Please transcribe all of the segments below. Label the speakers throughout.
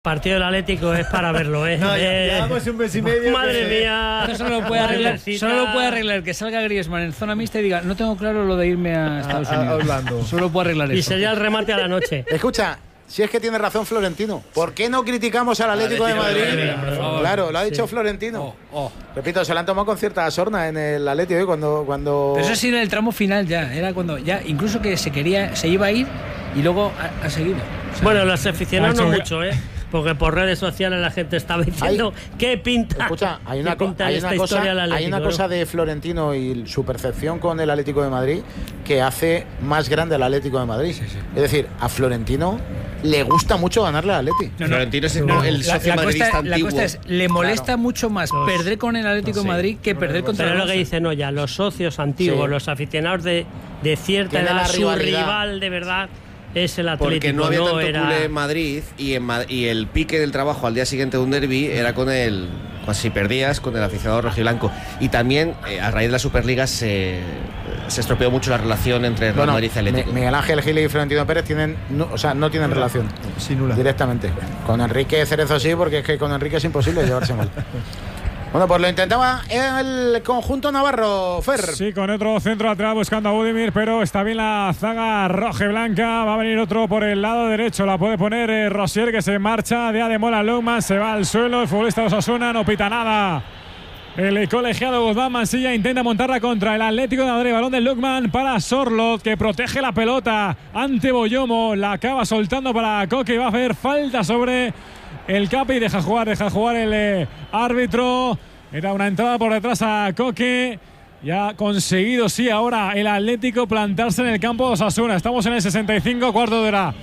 Speaker 1: Partido del Atlético es para verlo, ¿eh?
Speaker 2: No, llevamos un mes y medio.
Speaker 1: Madre mía.
Speaker 3: Eso solo lo puede arreglar que salga Griezmann en zona mixta y diga, no tengo claro lo de irme a Estados Unidos.
Speaker 2: Orlando.
Speaker 3: Solo puede arreglar eso.
Speaker 1: Y sería el remate a la noche.
Speaker 4: Escucha, si es que tiene razón Florentino, ¿por qué no criticamos al Atlético de Madrid? Claro, lo ha dicho Florentino. Repito, se la han tomado con cierta sorna en el Atlético cuando...
Speaker 3: Pero eso sí, en el tramo final ya. Era cuando ya, incluso que se iba a ir y luego ha seguido. O sea,
Speaker 1: bueno, los aficionados no mucho, ¿eh? Porque por redes sociales la gente estaba diciendo ¿qué pinta?
Speaker 4: Escucha, hay una
Speaker 1: cosa
Speaker 4: de Florentino y su percepción con el Atlético de Madrid que hace más grande al Atlético de Madrid. Sí. Es decir, a Florentino le gusta mucho ganarle al Atlético.
Speaker 5: Florentino es el socio madridista antiguo.
Speaker 3: La cosa es, le molesta mucho más perder con el Atlético de Madrid que perder contra el Barça.
Speaker 1: Pero lo que dicen, no, ya los socios antiguos, los aficionados de cierta edad, su rival de verdad es el Atlético.
Speaker 5: Porque no había tanto culé en Madrid y el pique del trabajo al día siguiente de un derbi era con el, si perdías, con el aficionado rojiblanco. Y también a raíz de la Superliga se estropeó mucho la relación entre Real Madrid y Atlético.
Speaker 4: Miguel Ángel Gil y Florentino Pérez no tienen relación directamente. Con Enrique Cerezo sí, porque es que con Enrique es imposible llevarse mal. Bueno, pues lo intentaba el conjunto navarro, Fer.
Speaker 6: Sí, con otro centro atrás buscando a Budimir, pero está bien la zaga rojiblanca. Va a venir otro por el lado derecho. La puede poner Rosier, que se marcha de Ademola Lugman. Se va al suelo. El futbolista de Osasuna no pita nada. El colegiado Guzmán Mansilla intenta montarla contra el Atlético de Madrid. Balón de Lugman para Sorloth, que protege la pelota ante Boyomo. La acaba soltando para Coque y va a hacer falta sobre el Capi. Deja jugar el árbitro. Era una entrada por detrás a Coque. Ya ha conseguido, sí, ahora el Atlético plantarse en el campo de Osasuna. Estamos en el 65, cuarto de hora.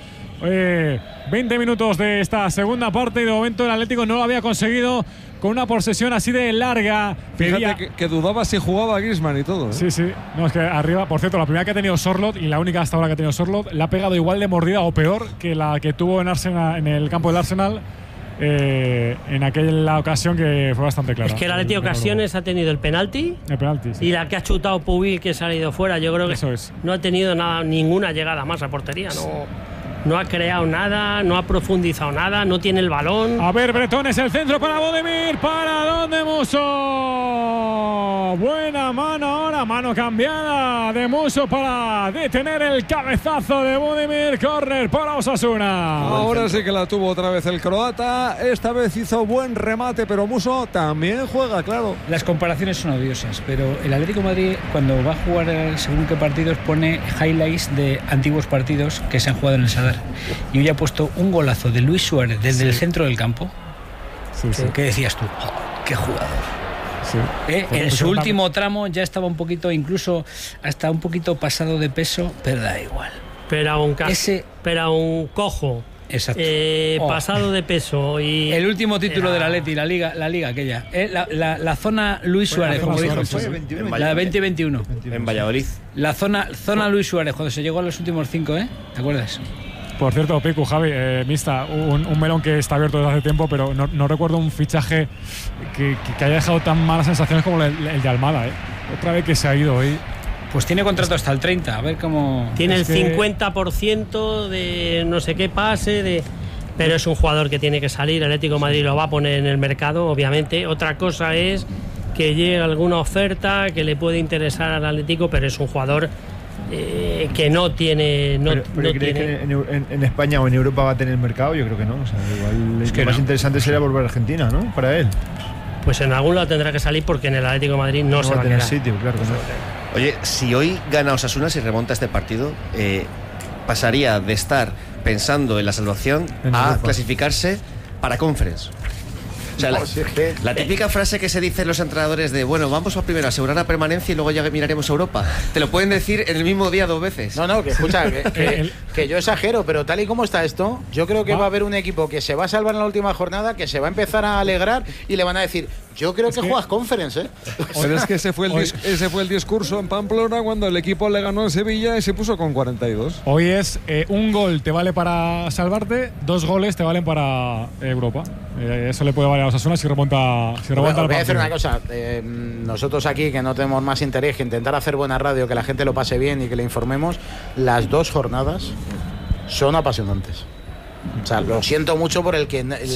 Speaker 6: 20 minutos de esta segunda parte y de momento el Atlético no lo había conseguido con una posesión así de larga.
Speaker 7: Fíjate que dudaba si jugaba Griezmann y todo, ¿eh?
Speaker 6: Sí. No, es que arriba, por cierto, la primera que ha tenido Sorloth y la única hasta ahora que ha tenido Sorloth, la ha pegado igual de mordida o peor que la que tuvo en Arsenal, en el campo del Arsenal. En aquella ocasión que fue bastante clara.
Speaker 1: Es que el Atlético ocasiones ha tenido el penalti sí. Y la que ha chutado Pubil, que se ha ido fuera. Yo creo que no ha tenido ninguna llegada más a portería. No ha creado nada, no ha profundizado nada, no tiene el balón.
Speaker 6: A ver, Bretones, el centro para Budimir. ¿Para dónde, Musso? Buena mano ahora, mano cambiada de Musso para detener el cabezazo de Budimir. Córner para Osasuna.
Speaker 7: Ahora sí que la tuvo otra vez el croata. Esta vez hizo buen remate, pero Musso también juega, claro.
Speaker 3: Las comparaciones son odiosas, pero el Atlético de Madrid, cuando va a jugar según qué partidos, pone highlights de antiguos partidos que se han jugado en el Sadar. Y hoy ha puesto un golazo de Luis Suárez desde el centro del campo. Sí. ¿Qué decías tú? ¡Qué jugador! Sí. En su último tramo ya estaba un poquito, incluso hasta un poquito pasado de peso, pero da igual.
Speaker 1: Pero a un cojo.
Speaker 3: Exacto.
Speaker 1: Pasado de peso y
Speaker 3: el último título de la Atleti, la liga aquella. La zona Luis Suárez, como dijo. La 2021.
Speaker 5: En Valladolid.
Speaker 3: La zona Luis Suárez, cuando se llegó a los últimos 5, ¿te acuerdas?
Speaker 6: Por cierto, Picu, Javi, mixta, un melón que está abierto desde hace tiempo, pero no recuerdo un fichaje que haya dejado tan malas sensaciones como el de Almada. Otra vez que se ha ido hoy.
Speaker 3: Pues tiene contrato hasta el 30, a ver cómo...
Speaker 1: Tiene el 50% de no sé qué pase, pero es un jugador que tiene que salir. El Atlético de Madrid lo va a poner en el mercado, obviamente. Otra cosa es que llegue alguna oferta que le puede interesar al Atlético, pero es un jugador que no tiene...
Speaker 2: ¿Pero crees que en España o en Europa va a tener mercado? Yo creo que no. O sea, igual es que lo más interesante sería volver a Argentina, ¿no? Para él.
Speaker 1: Pues en algún lado tendrá que salir porque en el Atlético de Madrid no se va a
Speaker 2: tener
Speaker 1: quedar.
Speaker 2: Sitio, claro que no.
Speaker 5: Oye, si hoy gana Osasuna, si remonta este partido, pasaría de estar pensando en la salvación a clasificarse para Conference. O sea, la típica frase que se dicen los entrenadores de bueno, vamos a primero asegurar la permanencia y luego ya miraremos a Europa. Te lo pueden decir en el mismo día 2 veces.
Speaker 4: No, que escucha, que yo exagero, pero tal y como está esto, yo creo que va a haber un equipo que se va a salvar en la última jornada, que se va a empezar a alegrar y le van a decir, yo creo que juegas Conference, ¿eh?
Speaker 7: Pero es que ese fue el discurso en Pamplona cuando el equipo le ganó en Sevilla y se puso con 42.
Speaker 6: Hoy es un gol te vale para salvarte, 2 goles te valen para Europa. Eso le puede valer a Osasuna si remonta el partido.
Speaker 4: Voy a decir una cosa, nosotros aquí que no tenemos más interés que intentar hacer buena radio, que la gente lo pase bien y que le informemos, las 2 jornadas son apasionantes. O sea, lo siento mucho por el que